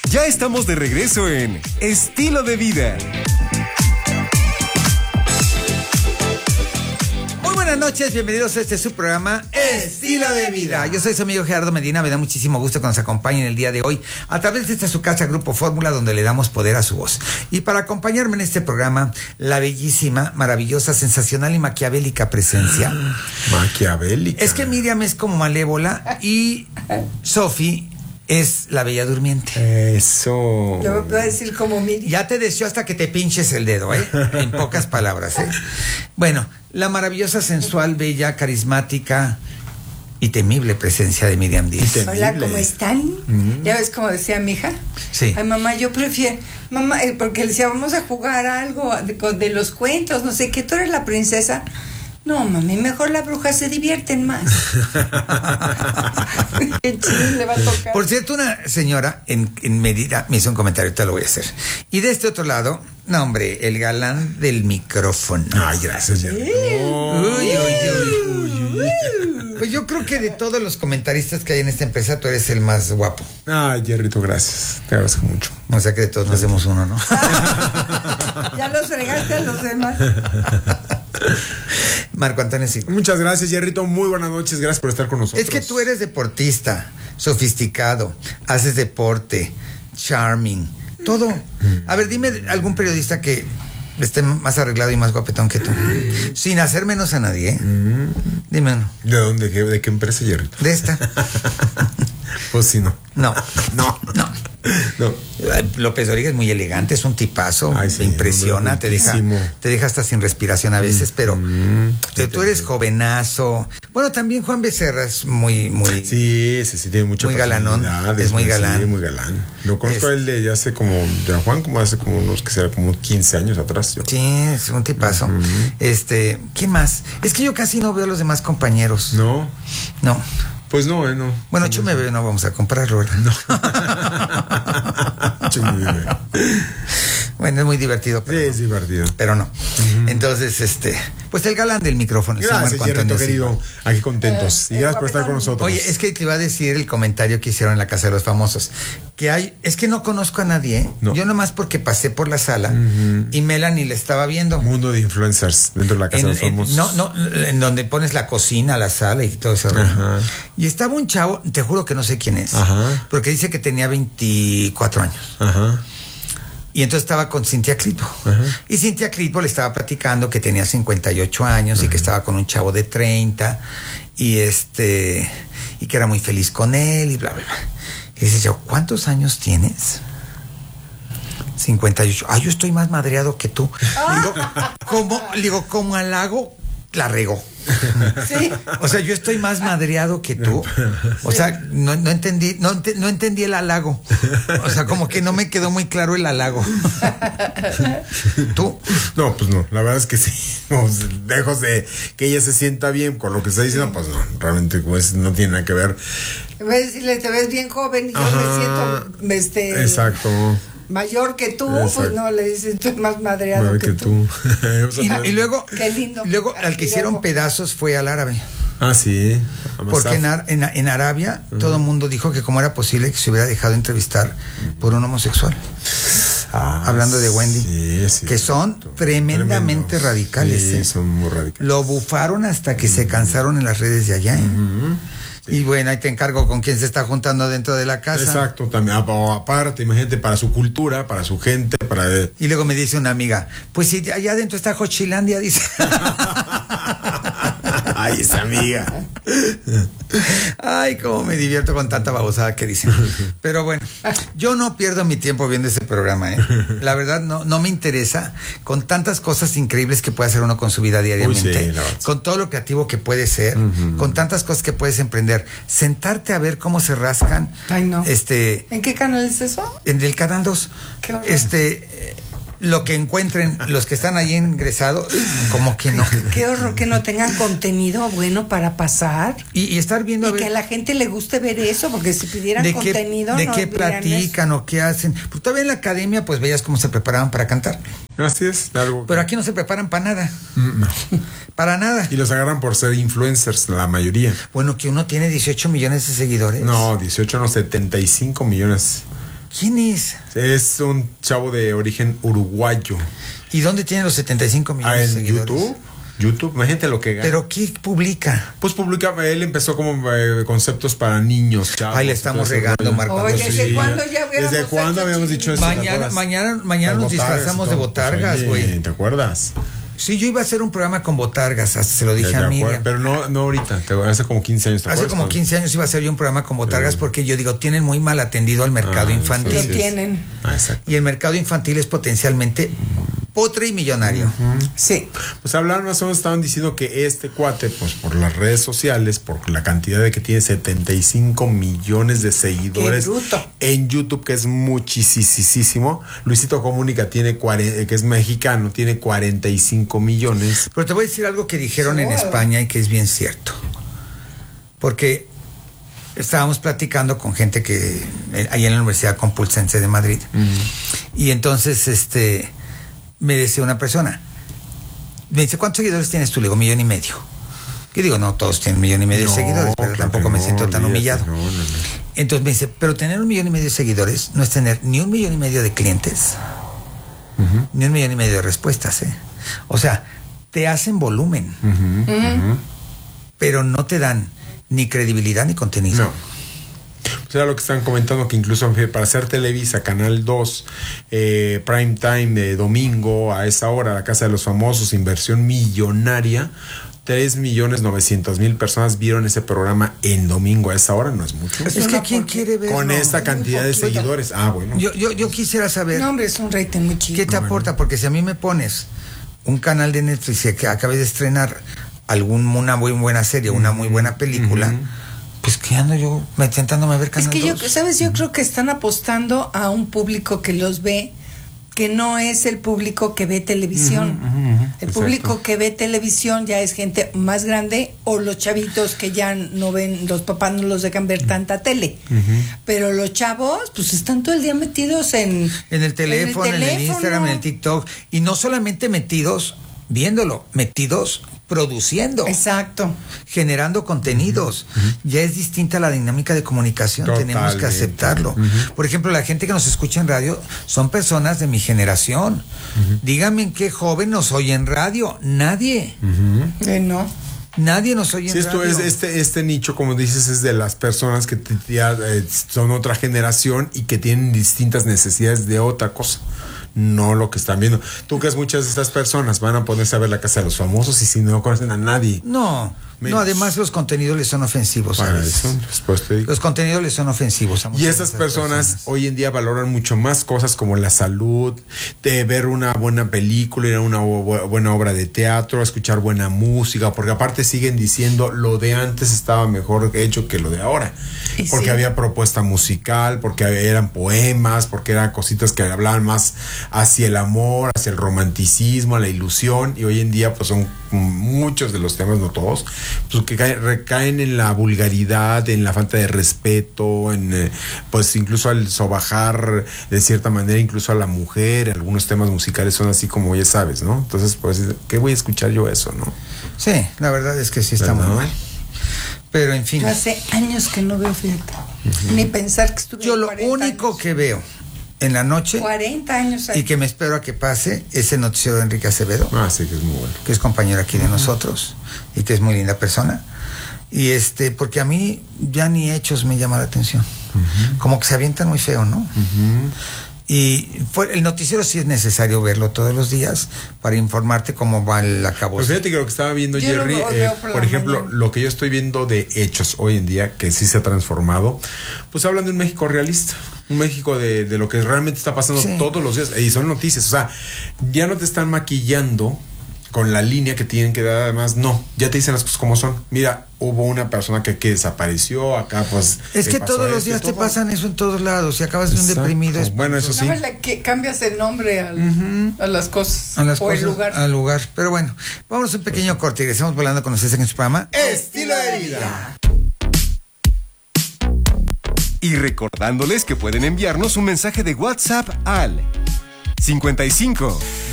Ya estamos de regreso en Estilo de Vida. Buenas noches, bienvenidos a este su programa Estilo de Vida. Yo soy su amigo Gerardo Medina, me da muchísimo gusto que nos acompañen el día de hoy a través de esta su casa Grupo Fórmula, donde le damos poder a su voz. Y para acompañarme en este programa, la bellísima, maravillosa, sensacional y maquiavélica presencia. Maquiavélica. Es que Miriam es como malévola y Sofi es la bella durmiente. Eso. Yo voy a decir como Miriam. Ya te deseo hasta que te pinches el dedo, en pocas palabras, Bueno, la maravillosa, sensual, bella, carismática y temible presencia de Miriam Díaz. Hola, ¿cómo están? ¿Ya ves como decía mi hija? Sí. Ay, mamá, yo prefiero... Mamá, porque le decía, vamos a jugar algo de los cuentos, no sé qué, tú eres la princesa. No, mami, mejor las brujas se divierten más. Qué chido le va a tocar. Por cierto, una señora en Mérida me hizo un comentario, te lo voy a hacer. Y de este otro lado, no, hombre, el galán del micrófono. Ay, gracias, ya. Pues yo creo que de todos los comentaristas que hay en esta empresa, tú eres el más guapo. Ay, Jerrito, gracias. Te agradezco mucho. O sea que de todos nos hacemos uno, ¿no? Ya los fregaste a los demás. Marco Antonio, sí. Muchas gracias, Jerrito. Muy buenas noches. Gracias por estar con nosotros. Es que tú eres deportista, sofisticado, haces deporte, charming, todo. A ver, dime algún periodista que esté más arreglado y más guapetón que tú. Sin hacer menos a nadie, ¿eh? Dime uno. ¿De dónde? ¿De qué empresa, Jerrito? De esta. Pues sí, no. No. No. López Dóriga es muy elegante, es un tipazo. Ay, sí, te impresiona, te deja hasta sin respiración a veces, pero tú eres jovenazo. Bueno, también Juan Becerra es muy Sí, tiene mucha muy galanón, personalidad, es muy galán. Sí, muy galán. Lo conozco a él de hace como, de Juan, como hace como unos, que será como 15 años atrás. Yo. Sí, es un tipazo. ¿Qué más? Es que yo casi no veo a los demás compañeros. No. Pues no, no. Bueno, Chume Bebé no vamos a comprarlo, ¿verdad? No. Chume Bebé. Bueno, es muy divertido. Sí, es divertido. Pero no. Entonces, pues el galán del micrófono. Gracias, Jerrito, querido. Aquí contentos. Y gracias por estar con nosotros. Oye, es que te iba a decir el comentario que hicieron en la Casa de los Famosos. Es que no conozco a nadie, ¿eh? No. Yo nomás porque pasé por la sala y Melanie le estaba viendo. Mundo de influencers dentro de la Casa de los Famosos. No, en donde pones la cocina, la sala y todo eso. Ajá. Y estaba un chavo, te juro que no sé quién es. Ajá. Porque dice que tenía 24 años. Ajá. Y entonces estaba con Cintia Clitbo. Ajá. Y Cintia Clitbo le estaba platicando que tenía 58 años y que estaba con un chavo de 30 y que era muy feliz con él y bla, bla, bla. Y dice yo, ¿cuántos años tienes? 58. Yo estoy más madreado que tú. Como halago, la regó. Sí. O sea, yo estoy más madreado que tú. O sea, no entendí el halago. O sea, como que no me quedó muy claro el halago. ¿Tú? No, pues no, la verdad es que sí. Lejos de que ella se sienta bien con lo que está diciendo, pues no, realmente pues, no tiene nada que ver. Voy a decirle, te ves bien joven y yo me siento Exacto. mayor que tú. Exacto. Pues no, le dices, estoy más madreado que tú. Y luego, Qué lindo. Luego al que hicieron pedazos fue al árabe. Ah, sí. Porque en Arabia todo el mundo dijo que cómo era posible que se hubiera dejado entrevistar por un homosexual. Hablando de Wendy, sí, que son tremendamente radicales. Sí, son muy radicales. Lo bufaron hasta que se cansaron en las redes de allá. Y bueno, ahí te encargo con quién se está juntando dentro de la casa. Exacto, también aparte, imagínate, para su cultura, para su gente, para... Y luego me dice una amiga, pues si allá adentro está Jochilandia, dice. Ay, esa amiga. Ay, cómo me divierto con tanta babosada que dicen. Pero bueno, yo no pierdo mi tiempo viendo ese programa, ¿eh? La verdad no me interesa, con tantas cosas increíbles que puede hacer uno con su vida diariamente. Uy, sí, con todo lo creativo que puede ser, con tantas cosas que puedes emprender. Sentarte a ver cómo se rascan. Ay, no. ¿En qué canal es eso? En el Canal 2. Qué horror. Lo que encuentren los que están ahí ingresados, como que no. Qué horror que no tengan contenido bueno para pasar. Y estar viendo y que a la gente le guste ver eso, porque si pidieran contenido de qué platican o qué hacen. Pues todavía en la academia pues veías cómo se preparaban para cantar. Así es, algo. Pero aquí no se preparan para nada. No. Para nada. Y los agarran por ser influencers, la mayoría. Bueno, que uno tiene 18 millones de seguidores. No, 18 no, 75 millones. ¿Quién es? Es un chavo de origen uruguayo. ¿Y dónde tiene los 75 millones de En seguidores? YouTube, imagínate lo que gana. ¿Pero qué publica? Pues publica, él empezó como conceptos para niños, chavos. Ahí le estamos regando, Marco. Oye, ¿desde Sí. cuándo ya hubiéramos ¿Desde cuándo hecho habíamos dicho eso? ¿te acuerdas? Mañana Las nos disfrazamos de botargas, Oye, güey. ¿te acuerdas? Sí, yo iba a hacer un programa con botargas, hasta se lo dije a Miriam. Pero no ahorita, hace como 15 años. ¿te Hace acuerdas? como 15 años iba a hacer yo un programa con botargas porque yo digo, tienen muy mal atendido al mercado infantil. Lo sí. tienen. Exacto. Y el mercado infantil es potencialmente potre y millonario. Sí. Pues hablaron más o menos, estaban diciendo que este cuate, pues por las redes sociales, por la cantidad de que tiene 75 millones de seguidores ¡Qué bruto! en YouTube, que es muchísimo. Luisito Comunica tiene que es mexicano, tiene 45 millones. Pero te voy a decir algo que dijeron en España y que es bien cierto. Porque estábamos platicando con gente que ahí en la Universidad Complutense de Madrid. Y entonces me decía una persona, me dice, ¿cuántos seguidores tienes tú? Le digo, 1,5 millones. Yo digo, no, todos tienen 1,5 millones de seguidores, pero claro tampoco que me no, siento tan olvídate, humillado. no. Entonces me dice, pero tener 1,5 millones de seguidores no es tener ni 1,5 millones de clientes, ni 1,5 millones de respuestas, ¿eh? O sea, te hacen volumen, pero no te dan ni credibilidad ni contenido. No. Pues era lo que están comentando, que incluso para hacer Televisa, Canal 2, Prime Time de domingo a esa hora, La Casa de los Famosos, inversión millonaria, 3,900,000 personas vieron ese programa en domingo a esa hora, no es mucho. Es que ¿quién quiere ver? Con esta cantidad de seguidores. Ah, bueno. Yo quisiera saber, No, hombre, es un rating muy chido. ¿qué te aporta? Porque si a mí me pones un canal de Netflix que acabé de estrenar una muy buena serie, una muy buena película, pues que ando yo intentándome ver Es Canal que 2. yo creo que están apostando a un público que los ve, que no es el público que ve televisión. El Exacto. público que ve televisión ya es gente más grande o los chavitos que ya no ven, los papás no los dejan ver tanta tele. Pero los chavos, pues están todo el día metidos en el teléfono, en el Instagram, en el TikTok. Y no solamente metidos viéndolo, metidos produciendo. Exacto. Generando contenidos. Ya es distinta la dinámica de comunicación. Totalmente. Tenemos que aceptarlo. Por ejemplo, la gente que nos escucha en radio son personas de mi generación. Díganme en qué joven nos oye en radio. Nadie. No. Nadie nos oye Si en esto radio. es este nicho, como dices, es de las personas que ya son otra generación y que tienen distintas necesidades de otra cosa. No lo que están viendo. Tú crees muchas de estas personas van a ponerse a ver La Casa de los Famosos y si no conocen a nadie. No, Menos. además los contenidos les son ofensivos. Para ¿sabes? eso, después te digo. Los contenidos les son ofensivos a Y muchas estas de personas hoy en día valoran mucho más cosas como la salud, de ver una buena película, ir a una buena obra de teatro, escuchar buena música, porque aparte siguen diciendo lo de antes estaba mejor hecho que lo de ahora. Y Porque sí. había propuesta musical, porque eran poemas, porque eran cositas que hablaban más hacia el amor, hacia el romanticismo, la ilusión, y hoy en día pues son muchos de los temas, no todos, pues que recaen en la vulgaridad, en la falta de respeto, en pues incluso al sobajar de cierta manera incluso a la mujer. Algunos temas musicales son así como ya sabes, ¿no? Entonces pues, ¿qué voy a escuchar yo eso, no? Sí, la verdad es que sí está muy ¿Verdad? mal. Pero en fin, Yo hace años que no veo, fíjate. Ni pensar que estuve yo lo 40 único años. que veo en la noche 40 años y que me espero a que pase es el noticiero de Enrique Acevedo, Ah, sí, que es muy bueno. que es compañero aquí de nosotros y que es muy linda persona. Y porque a mí ya ni hechos me llama la atención. Como que se avientan muy feo, ¿no? Y el noticiero sí es necesario verlo todos los días para informarte cómo va la Pues acabose. fíjate que lo que estaba viendo Yo Jerry, lo veo por por la ejemplo, mañana. lo que yo estoy viendo de hechos hoy en día, que sí se ha transformado, pues hablan de un México realista, un México de lo que realmente está pasando Sí. todos los días, y son noticias, o sea, ya no te están maquillando con la línea que tienen que dar, además, no, ya te dicen las cosas como son. Mira, hubo una persona que desapareció, acá pues... Es que pasó todos los esto, días te todo. pasan eso en todos lados. Si acabas de un Exacto. deprimido, es Bueno, eso sí. Nada más que cambias el nombre a las cosas. a las o cosas, el lugar. al lugar. Pero bueno, vamos a un pequeño corte y regresamos volando con ustedes en su programa. Estilo de vida. Y recordándoles que pueden enviarnos un mensaje de WhatsApp al 55